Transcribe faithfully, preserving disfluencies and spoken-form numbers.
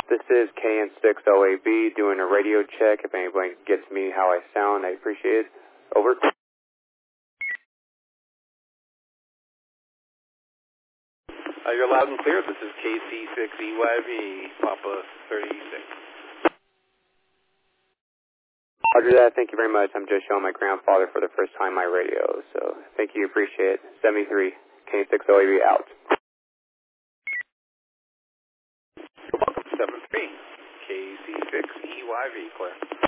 This is K N six O A B doing a radio check. If anybody gets me how I sound, I appreciate it. Over. Uh, you're loud and clear. This is K C six E Y V, Papa thirty-six. Roger that. Thank you very much. I'm just showing my grandfather for the first time my radio, so thank you. Appreciate it. seventy-three, K N six O A B out. You're welcome. seven three, K C six E Y V, clear.